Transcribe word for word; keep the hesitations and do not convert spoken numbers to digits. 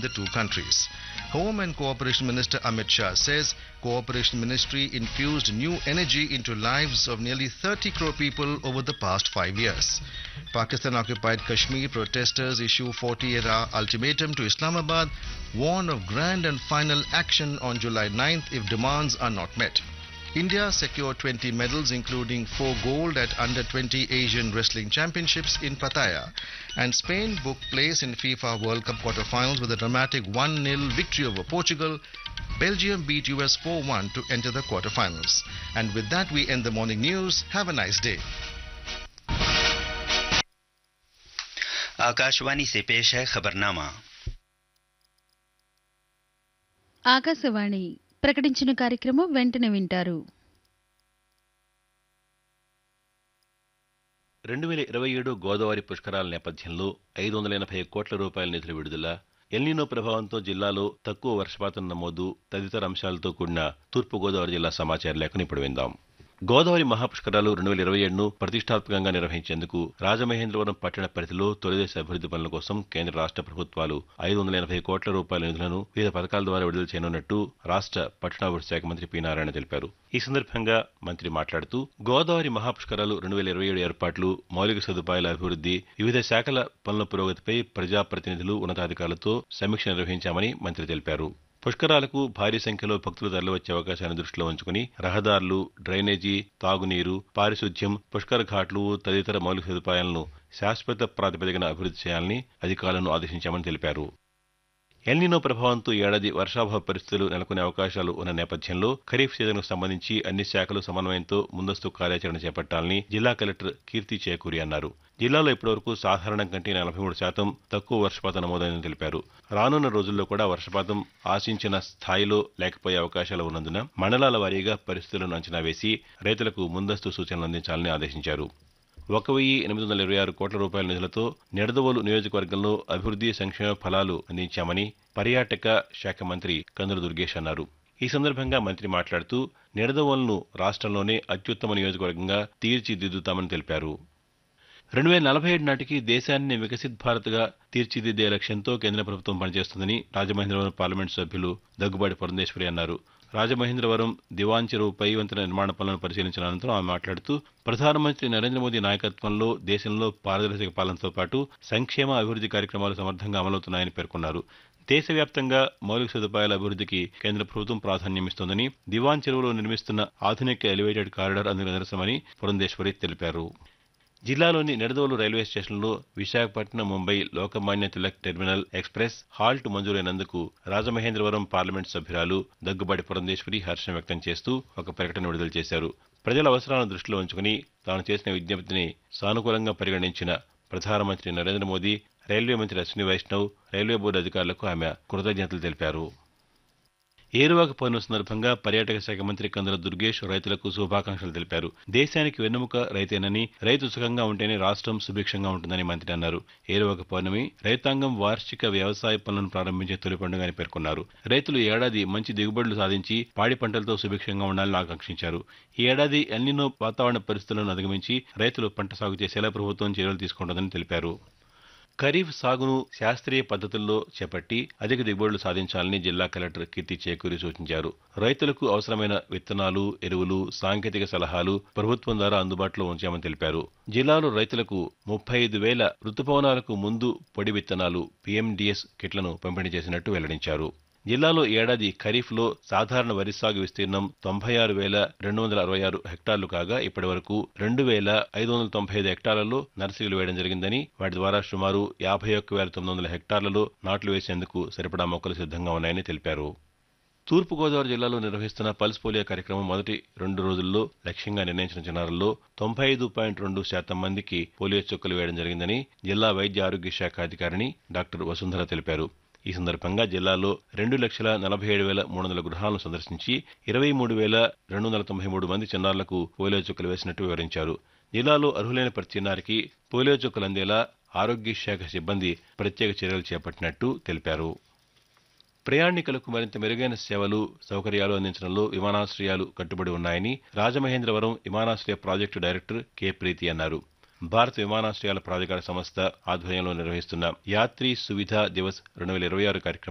the two countries. Home and Cooperation Minister Amit Shah says Cooperation Ministry infused new energy into lives of nearly thirty crore people over the past five years. Pakistan-occupied Kashmir protesters issue forty-eight hour ultimatum to Islamabad, warn of grand and final action on July ninth if demands are not met. India secured twenty medals, including four gold at under twenty Asian Wrestling Championships in Pattaya. And Spain booked place in FIFA World Cup quarter-finals with a dramatic one nil victory over Portugal. Belgium beat U S four one to enter the quarter-finals. And with that, we end the morning news. Have a nice day. Akashvani से पेश है खबरनामा। ఆకాశవాణి ప్రకటించిన కార్యక్రమం వెంటనే వింటారు. రెండు వేల ఇరవై ఏడు గోదావరి పుష్కరాల నేపథ్యంలో ఐదు వందల ఎనభై కోట్ల రూపాయల నిధుల విడుదల, ఎల్నినో ప్రభావంతో జిల్లాలో తక్కువ వర్షపాతం నమోదు తదితర అంశాలతో కూడిన తూర్పుగోదావరి జిల్లా సమాచార లేఖను ఇప్పుడు విందాం. గోదావరి మహాపుష్కరాలు రెండు వేల ఇరవై ఏడును ప్రతిష్టాత్మకంగా నిర్వహించేందుకు రాజమహేంద్రవరం పట్టణ పరిధిలో తొలిదశ అభివృద్ధి పనుల కోసం కేంద్ర రాష్ట్ర ప్రభుత్వాలు ఐదు వందల ఎనభై కోట్ల రూపాయల నిధులను వివిధ పథకాల ద్వారా విడుదల చేయనున్నట్టు రాష్ట్ర పట్టణాభివృద్ధి శాఖ మంత్రి పి నారాయణ తెలిపారు. ఈ సందర్భంగా మంత్రి మాట్లాడుతూ గోదావరి మహాపుష్కరాలు రెండు వేల ఇరవై ఏడు ఏర్పాట్లు, మౌలిక సదుపాయాల అభివృద్ధి, వివిధ శాఖల పనుల పురోగతిపై ప్రజాప్రతినిధులు, ఉన్నతాధికారులతో సమీక్ష నిర్వహించామని మంత్రి తెలిపారు. పుష్కరాలకు భారీ సంఖ్యలో భక్తులు తరలివచ్చే అవకాశాన్ని దృష్టిలో ఉంచుకుని రహదారులు, డ్రైనేజీ, తాగునీరు, పారిశుధ్యం, పుష్కర ఘాట్లు తదితర మౌలిక సదుపాయాలను శాశ్వత ప్రాతిపదికన అభివృద్ధి చేయాలని అధికారులను ఆదేశించామని తెలిపారు. ఎల్నినో ప్రభావంతో ఏడాది వర్షాభావ పరిస్థితులు నెలకొనే అవకాశాలు ఉన్న నేపథ్యంలో ఖరీఫ్ సీజన్కు సంబంధించి అన్ని శాఖలు సమన్వయంతో ముందస్తు కార్యాచరణ చేపట్టాలని జిల్లా కలెక్టర్ కీర్తి చేకూరి అన్నారు. జిల్లాలో ఇప్పటివరకు సాధారణం కంటే నలభై మూడు శాతం తక్కువ వర్షపాతం నమోదైందని తెలిపారు. రానున్న రోజుల్లో కూడా వర్షపాతం ఆశించిన స్థాయిలో లేకపోయే అవకాశాలు ఉన్నందున మండలాల వారీగా పరిస్థితులను అంచనా వేసి రైతులకు ముందస్తు సూచనలు అందించాలని ఆదేశించారు. ఒక వెయ్యి ఎనిమిది వందల ఇరవై ఆరు కోట్ల రూపాయల నిధులతో నిడదవోలు నియోజకవర్గంలో అభివృద్ధి సంక్షేమ ఫలాలు అందించామని పర్యాటక శాఖ మంత్రి కందుల దుర్గేష్ అన్నారు. ఈ సందర్భంగా మంత్రి మాట్లాడుతూ నిడదవోలును రాష్ట్రంలోనే అత్యుత్తమ నియోజకవర్గంగా తీర్చిదిద్దుతామని తెలిపారు. రెండు వేల నలభై ఏడు నాటికి దేశాన్ని వికసిత్ భారత్గా తీర్చిదిద్దే లక్ష్యంతో కేంద్ర ప్రభుత్వం పనిచేస్తుందని రాజమహేంద్రవరం పార్లమెంటు సభ్యులు దగ్గుబాటి పురంధేశ్వరి అన్నారు. రాజమహేంద్రవరం దివాన్ చెరువుపై వంతెన నిర్మాణ పనులను పరిశీలించిన అనంతరం ఆమె మాట్లాడుతూ ప్రధానమంత్రి నరేంద్ర మోదీ నాయకత్వంలో దేశంలో పారదర్శక పాలనతో పాటు సంక్షేమ అభివృద్ధి కార్యక్రమాలు సమర్థంగా అమలవుతున్నాయని పేర్కొన్నారు. దేశవ్యాప్తంగా మౌలిక సదుపాయాల అభివృద్ధికి కేంద్ర ప్రభుత్వం ప్రాధాన్యమిస్తోందని, దివాన్ చెరువులో నిర్మిస్తున్న ఆధునిక ఎలివేటెడ్ కారిడార్ అందుకు నిదర్శనమని పురంధేశ్వరి తెలిపారు. జిల్లాలోని నిడదవోలు రైల్వే స్టేషన్లో Visakhapatnam, Mumbai Lokmanya Tilak terminal express halt మంజూరైనందుకు Rajamahendravaram parliament సభ్యురాలు దగ్గుబాటి పురంధేశ్వరి హర్షం వ్యక్తం చేస్తూ ఒక ప్రకటన విడుదల చేశారు. ప్రజల అవసరాలను దృష్టిలో ఉంచుకుని తాను చేసిన విజ్ఞప్తిని సానుకూలంగా పరిగణించిన ప్రధానమంత్రి నరేంద్ర మోదీ, రైల్వే మంత్రి అశ్విని వైష్ణవ్, రైల్వే బోర్డు అధికారులకు ఆమె కృతజ్ఞతలు తెలిపారు. ఏరువాక పౌర్ణమి సందర్భంగా పర్యాటక శాఖ మంత్రి కందుల దుర్గేష్ రైతులకు శుభాకాంక్షలు తెలిపారు. దేశానికి వెన్నెముక రైతేనని, రైతు సుఖంగా ఉంటేనే రాష్ట్రం సుభిక్షంగా ఉంటుందని మంత్రి అన్నారు. ఏరువాక పౌర్ణమి రైతాంగం వార్షిక వ్యవసాయ పనులను ప్రారంభించే తొలి పండుగని పేర్కొన్నారు. రైతులు ఏడాది మంచి దిగుబడులు సాధించి పాడి పంటలతో సుభిక్షంగా ఉండాలని ఆకాంక్షించారు. ఈ ఏడాది ఎల్నినో వాతావరణ పరిస్థితులను అధిగమించి రైతులు పంట సాగు చేసేలా ప్రభుత్వం చర్యలు తీసుకుంటుందని తెలిపారు. ఖరీఫ్ సాగును శాస్త్రీయ పద్ధతుల్లో చేపట్టి అధిక దిగుబడులు సాధించాలని జిల్లా కలెక్టర్ కీర్తి చేకూరి సూచించారు. రైతులకు అవసరమైన విత్తనాలు, ఎరువులు, సాంకేతిక సలహాలు ప్రభుత్వం ద్వారా అందుబాటులో ఉంచామని తెలిపారు. జిల్లాలో రైతులకు ముప్పై ఐదు వేల రుతుపవనాలకు ముందు పొడి విత్తనాలు, పీఎండీఎస్ కిట్లను పంపిణీ చేసినట్టు వెల్లడించారు. జిల్లాలో ఏడాది ఖరీఫ్లో సాధారణ వరి సాగు విస్తీర్ణం తొంభై ఆరు వేల రెండు వందల అరవై ఆరు హెక్టార్లు కాగా ఇప్పటి వరకు రెండు వేల ఐదు వందల తొంభై ఐదు హెక్టార్లలో నర్సరీలు వేయడం జరిగిందని, వాటి ద్వారా సుమారు యాభై ఒక్క వేల తొమ్మిది వందల హెక్టార్లలో నాట్లు వేసేందుకు సరిపడా మొక్కలు సిద్ధంగా ఉన్నాయని తెలిపారు. తూర్పుగోదావరి జిల్లాలో నిర్వహిస్తున్న పల్స్ పోలియో కార్యక్రమం మొదటి రెండు రోజుల్లో లక్ష్యంగా నిర్ణయించిన చిన్నారుల్లో తొంభై ఐదు పాయింట్ రెండు శాతం మందికి పోలియో చుక్కలు వేయడం జరిగిందని జిల్లా వైద్య ఆరోగ్య శాఖ అధికారిణి డాక్టర్ వసుంధర తెలిపారు. ఈ సందర్భంగా జిల్లాలో రెండు లక్షల నలభై ఏడు వేల మూడు వందల గృహాలను సందర్శించి ఇరవై మూడు వేల రెండు వందల తొంభై మూడు మంది చిన్నారులకు పోలియో చుక్కలు వేసినట్టు వివరించారు. జిల్లాలో అర్హులైన ప్రతి చిన్నారికి పోలియో చుక్కలు అందేలా ఆరోగ్య శాఖ సిబ్బంది ప్రత్యేక చర్యలు చేపట్టినట్టు తెలిపారు. ప్రయాణికులకు మరింత మెరుగైన సేవలు, సౌకర్యాలు అందించడంలో విమానాశ్రయాలు కట్టుబడి ఉన్నాయని రాజమహేంద్రవరం విమానాశ్రయ ప్రాజెక్టు డైరెక్టర్ కె ప్రీతి అన్నారు. భారత విమానాశ్రయాల ప్రాధికార సంస్థ ఆధ్వర్యంలో నిర్వహిస్తున్న యాత్రీ సువిధా దివస్ రెండు వేల ఇరవై ఆరు కార్యక్రమం